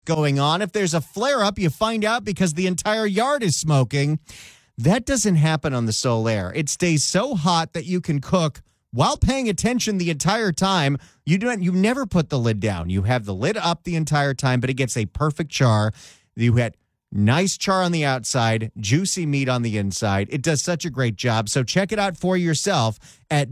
going on. If there's a flare up, you find out because the entire yard is smoking. That doesn't happen on the Solaire. It stays so hot that you can cook while paying attention the entire time. You never put the lid down. You have the lid up the entire time, but it gets a perfect char. You get nice char on the outside, juicy meat on the inside. It does such a great job. So check it out for yourself at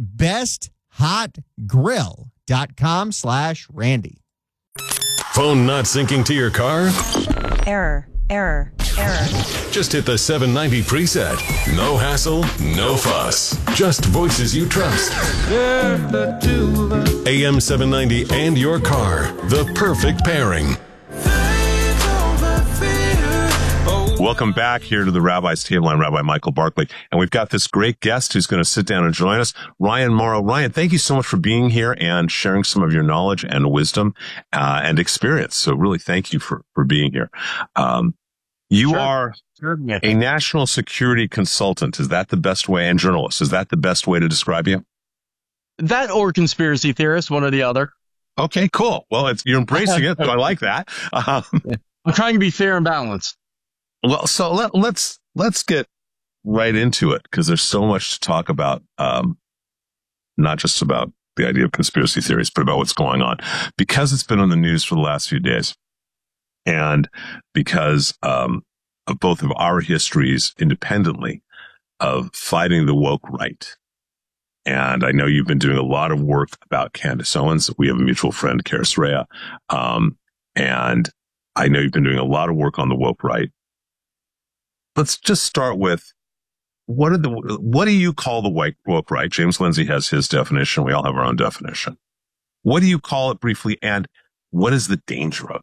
besthotgrill.com/Randy. Phone not syncing to your car? Error. Just hit the 790 preset. No hassle, no fuss. Just voices you trust. AM 790 and your car. The perfect pairing. Welcome back here to the Rabbi's Table. I'm Rabbi Michael Barkley, and we've got this great guest who's going to sit down and join us, Ryan Mauro. Ryan, thank you so much for being here and sharing some of your knowledge and wisdom and experience. So really thank you for being here. You are a national security consultant. Is that the best way? And journalist. Is that the best way to describe you? That or conspiracy theorist, one or the other. Okay, cool. Well, you're embracing it, so I like that. I'm trying to be fair and balanced. Well, so let's get right into it, because there's so much to talk about, not just about the idea of conspiracy theories, but about what's going on, because it's been on the news for the last few days, and because of both of our histories independently of fighting the woke right. And I know you've been doing a lot of work about Candace Owens. We have a mutual friend, Karis Rea, and I know you've been doing a lot of work on the woke right. Let's just start with what do you call the woke right? James Lindsay has his definition. We all have our own definition. What do you call it briefly, and what is the danger of it?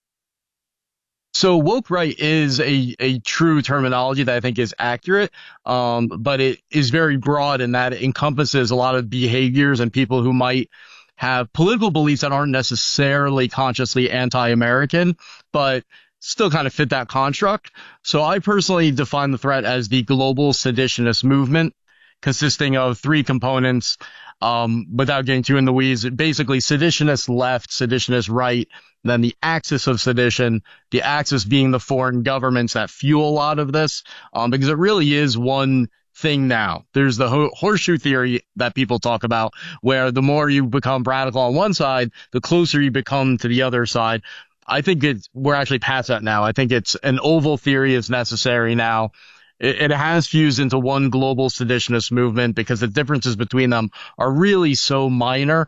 So woke right is a true terminology that I think is accurate, but it is very broad in that it encompasses a lot of behaviors and people who might have political beliefs that aren't necessarily consciously anti-American, but still kind of fit that construct. So I personally define the threat as the global seditionist movement, consisting of three components, without getting too in the weeds. Basically, seditionist left, seditionist right, then the axis of sedition, the axis being the foreign governments that fuel a lot of this, because it really is one thing now. There's the horseshoe theory that people talk about, where the more you become radical on one side, the closer you become to the other side. I think we're actually past that now. I think it's an oval theory is necessary now. It has fused into one global seditionist movement because the differences between them are really so minor.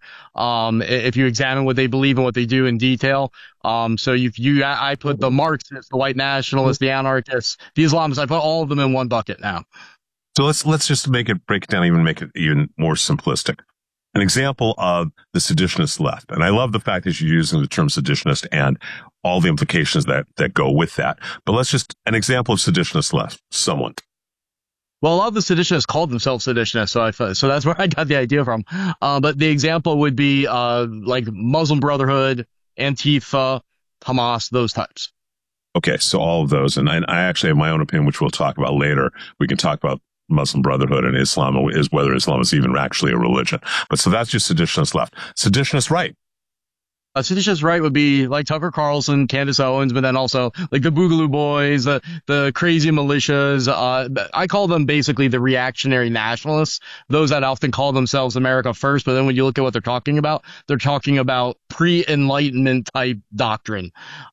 If you examine what they believe and what they do in detail. So I put the Marxists, the white nationalists, the anarchists, the Islamists, I put all of them in one bucket now. So let's just break it down, make it even more simplistic. An example of the seditionist left. And I love the fact that you're using the term seditionist and all the implications that go with that. But an example of seditionist left, someone. Well, a lot of the seditionists called themselves seditionists, so that's where I got the idea from. But the example would be, like Muslim Brotherhood, Antifa, Hamas, those types. Okay. So all of those. And I actually have my own opinion, which we'll talk about later. We can talk about Muslim Brotherhood and Islam, is whether Islam is even actually a religion. But so that's just seditionist left. Seditionist right. Seditionist right would be like Tucker Carlson, Candace Owens, but then also like the Boogaloo Boys, the crazy militias. I call them basically the reactionary nationalists, those that often call themselves America first. But then when you look at what they're talking about pre-Enlightenment type doctrine.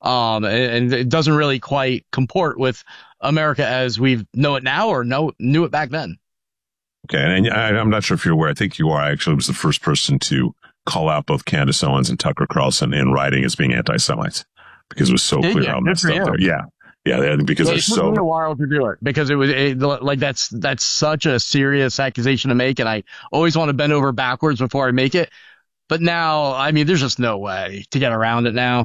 And it doesn't really quite comport with America as we know it now or knew it back then. Okay. And I'm not sure if you're aware. I think you are. I actually was the first person to call out both Candace Owens and Tucker Carlson in writing as being anti-Semites, because it was so clear how messed up there. Yeah, because it took me a while to do it, because that's such a serious accusation to make, and I always want to bend over backwards before I make it. But now, I mean, there's just no way to get around it now.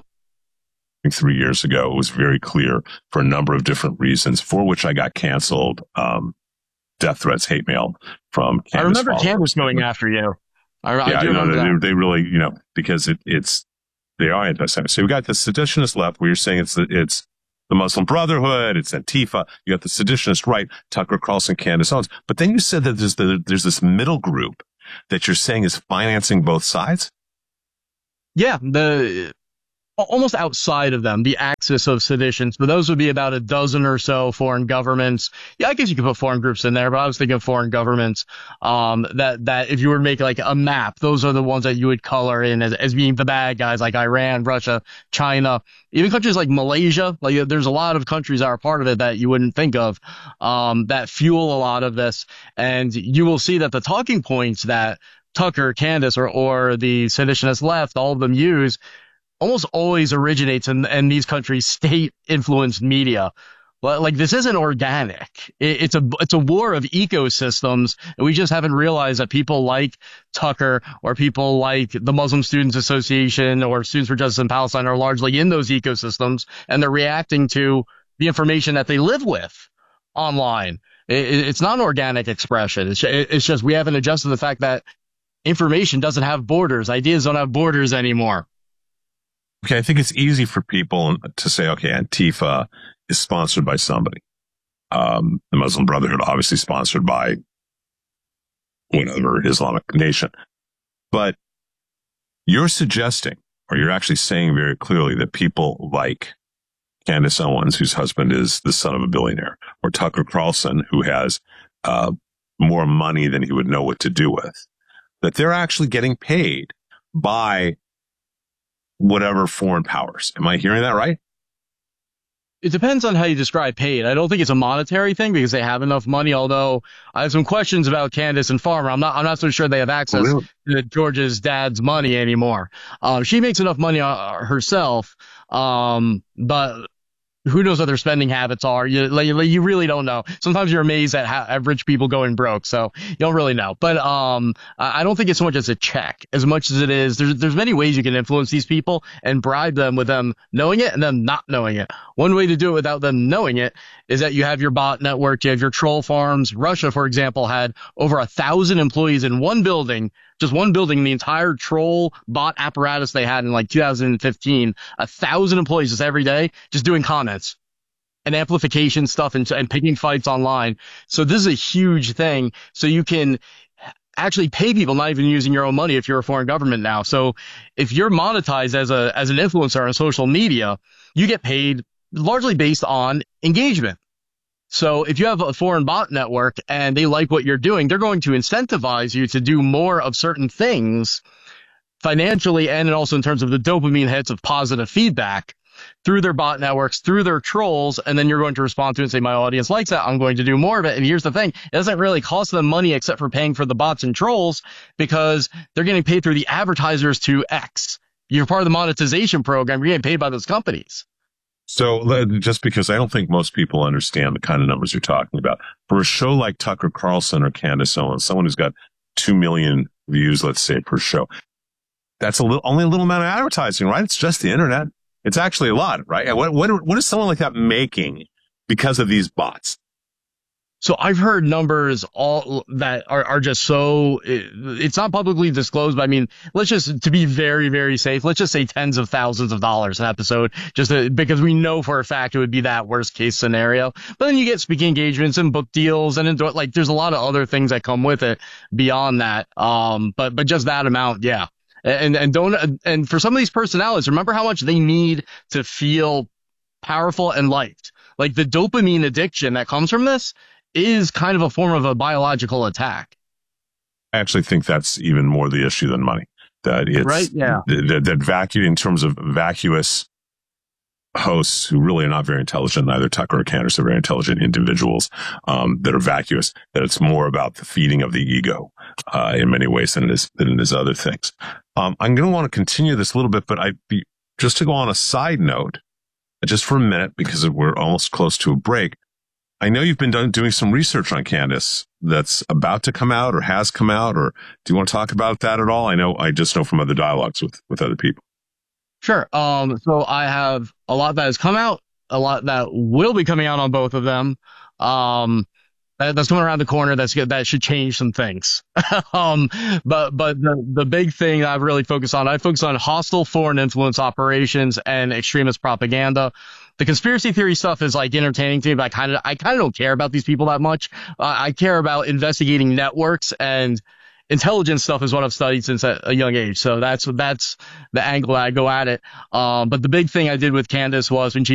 3 years ago, it was very clear for a number of different reasons, for which I got canceled. Death threats, hate mail from Candace. I remember Candace going after you. I do remember that. They really, because they are anti-Semitic. So we got the seditionist left, where you're saying it's the Muslim Brotherhood, it's Antifa. You got the seditionist right, Tucker Carlson, Candace Owens. But then you said that there's this middle group that you're saying is financing both sides. Yeah, almost outside of them, the axis of sedition. So those would be about a dozen or so foreign governments. Yeah, I guess you could put foreign groups in there, but I was thinking foreign governments, that if you were to make like a map, those are the ones that you would color in as being the bad guys, like Iran, Russia, China, even countries like Malaysia. Like there's a lot of countries that are part of it that you wouldn't think of, that fuel a lot of this. And you will see that the talking points that Tucker, Candace, or the seditionist left, all of them use, almost always originates in these countries' state-influenced media. Like this isn't organic. It's a war of ecosystems, and we just haven't realized that people like Tucker or people like the Muslim Students Association or Students for Justice in Palestine are largely in those ecosystems, and they're reacting to the information that they live with online. It's not an organic expression. It's just we haven't adjusted to the fact that information doesn't have borders. Ideas don't have borders anymore. Okay, I think it's easy for people to say, okay, Antifa is sponsored by somebody. The Muslim Brotherhood, obviously sponsored by whatever Islamic nation. But you're suggesting, or you're actually saying very clearly, that people like Candace Owens, whose husband is the son of a billionaire, or Tucker Carlson, who has more money than he would know what to do with, that they're actually getting paid by whatever foreign powers. Am I hearing that right? It depends on how you describe paid. I don't think it's a monetary thing because they have enough money, although I have some questions about Candace and Farmer. I'm not so sure they have access to George's dad's money anymore. She makes enough money herself, but who knows what their spending habits are? You really don't know. Sometimes you're amazed at rich people going broke, so you don't really know. But I don't think it's so much as a check, as much as it is. There's many ways you can influence these people and bribe them with them knowing it and them not knowing it. One way to do it without them knowing it is that you have your bot network, you have your troll farms. Russia, for example, had over 1,000 employees in one building. Just one building, the entire troll bot apparatus they had in like 2015, 1,000 employees just every day, just doing comments and amplification stuff and picking fights online. So this is a huge thing. So you can actually pay people, not even using your own money if you're a foreign government now. So if you're monetized as an influencer on social media, you get paid largely based on engagement. So if you have a foreign bot network and they like what you're doing, they're going to incentivize you to do more of certain things financially and also in terms of the dopamine hits of positive feedback through their bot networks, through their trolls, and then you're going to respond to it and say, my audience likes that, I'm going to do more of it. And here's the thing, it doesn't really cost them money except for paying for the bots and trolls because they're getting paid through the advertisers to X. You're part of the monetization program, you're getting paid by those companies. So just because I don't think most people understand the kind of numbers you're talking about, for a show like Tucker Carlson or Candace Owens, someone who's got 2 million views, let's say, per show, that's only a little amount of advertising, right? It's just the internet. It's actually a lot, right? What is someone like that making because of these bots? So I've heard numbers all that are just so, it's not publicly disclosed, but I mean, let's just, to be very, very safe, let's just say tens of thousands of dollars an episode, because we know for a fact it would be that worst case scenario. But then you get speaking engagements and book deals and like there's a lot of other things that come with it beyond that. But just that amount, yeah. And for some of these personalities, remember how much they need to feel powerful and liked. Like the dopamine addiction that comes from this is kind of a form of a biological attack. I actually think that's even more the issue than money. That it's right, yeah. That vacuum in terms of vacuous hosts who really are not very intelligent. Neither Tucker or Candace are very intelligent individuals that are vacuous. That it's more about the feeding of the ego in many ways than it is other things. I'm going to want to continue this a little bit, but just to go on a side note, just for a minute because we're almost close to a break. I know you've been doing some research on Candace that's about to come out or has come out, or do you want to talk about that at all? I just know from other dialogues with other people. Sure. So I have a lot that has come out, a lot that will be coming out on both of them. That's coming around the corner. That should change some things. But the big thing I've really focused on, I focus on hostile foreign influence operations and extremist propaganda. The conspiracy theory stuff is like entertaining to me, but I kind of don't care about these people that much. I care about investigating networks and intelligence stuff is what I've studied since a young age. So that's the angle I go at it. But the big thing I did with Candace was when she